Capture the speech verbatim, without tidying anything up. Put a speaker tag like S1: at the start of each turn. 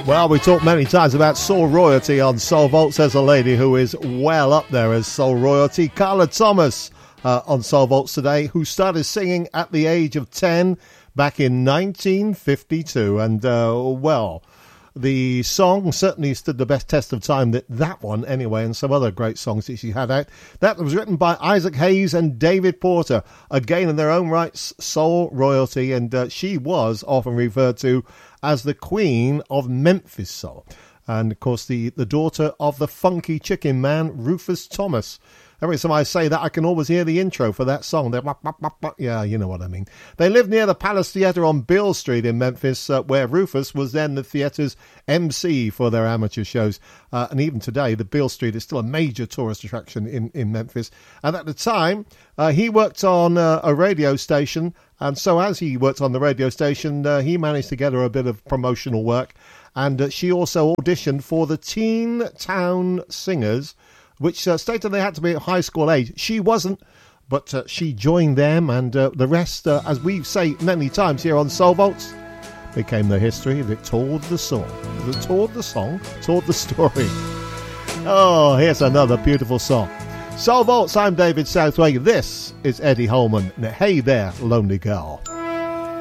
S1: Well, we talked many times about soul royalty on Soul Vaults. There's a lady who is well up there as soul royalty, Carla Thomas, uh, on Soul Vaults today, who started singing at the age of ten back in nineteen fifty-two. And, uh, well, the song certainly stood the best test of time, that, that one anyway, and some other great songs that she had out. That was written by Isaac Hayes and David Porter, again in their own rights, soul royalty, and uh, she was often referred to as the Queen of Memphis Soul. And, of course, the, the daughter of the funky chicken man, Rufus Thomas. Every time I say that, I can always hear the intro for that song. They're, yeah, you know what I mean. They lived near the Palace Theatre on Beale Street in Memphis, uh, where Rufus was then the theatre's M C for their amateur shows. Uh, and even today, the Beale Street is still a major tourist attraction in, in Memphis. And at the time, uh, he worked on uh, a radio station. And so as he worked on the radio station, uh, he managed to get her a bit of promotional work. And uh, she also auditioned for the Teen Town Singers, which uh, stated they had to be at high school age. She wasn't, but uh, she joined them, and uh, the rest, uh, as we say many times here on Soul Vaults, became the history that told the song. That told the song, told the story. Oh, here's another beautiful song. Soul Vaults, I'm David Southway. This is Eddie Holman. Hey there, lonely girl.